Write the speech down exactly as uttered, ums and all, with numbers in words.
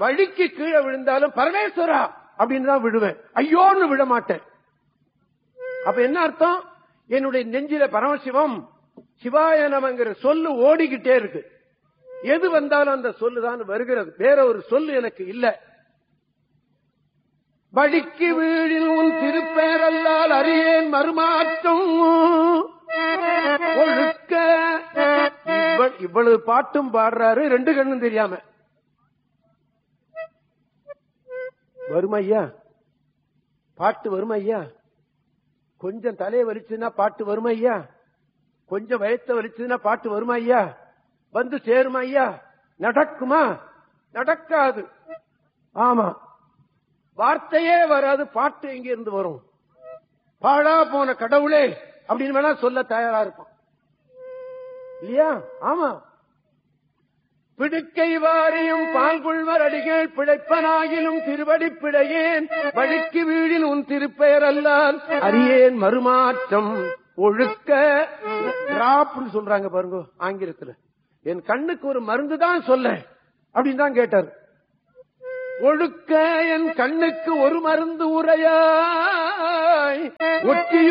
வழிக்கு கீழே விழுந்தாலும் பரமேஸ்வரா அப்படின்னு தான் விழுவேன், ஐயோன்னு விழ மாட்டேன். அப்ப என்ன அர்த்தம்? என்னுடைய நெஞ்சில பரமசிவம் சிவாய நமங்கிற சொல்லு ஓடிக்கிட்டே இருக்கு. எது வந்தாலும் அந்த சொல்லுதான் வருகிறது, வேற ஒரு சொல்லு எனக்கு இல்ல. வழிக்கு வீழில் உன் திருப்பேரல்லால் அறியேன் மறுமாற்றம் ஒழுக்க. இவ்வளவு பாட்டும் பாடுறாரு, ரெண்டு கண்ணும் தெரியாம. வருமையா பாட்டு, வருமையா கொஞ்சம் தலையை வலிச்சுன்னா பாட்டு வருமையா, கொஞ்சம் வயத்த வலிச்சுன்னா பாட்டு வருமையா, வந்து சேருமா ஐயா? நடக்குமா? நடக்காது. ஆமா, வார்த்தையே வராது, பாட்டு எங்க இருந்து வரும்? பாழா போன கடவுளே அப்படின்னு வேணா சொல்ல தயாரா இருப்பான் இல்லையா? ஆமா. பிடுக்கை வாரியும் பால்குள்வர் அடிகள் பிழைப்பனாகிலும் திருவடி பிழையேன், வழிக்கு வீழில் உன் திருப்பெயர் அல்லால் அறியேன் மறுமாற்றம் ஒழுக்க. டிராப்னு சொல்றாங்க பாருங்க ஆங்கிலத்துல. என் கண்ணுக்கு ஒரு மருந்து தான் சொல்ல அப்படின்னு தான் கேட்டார். ஒழுக்க என் கண்ணுக்கு ஒரு மருந்து உரையாய் ஒற்றியும்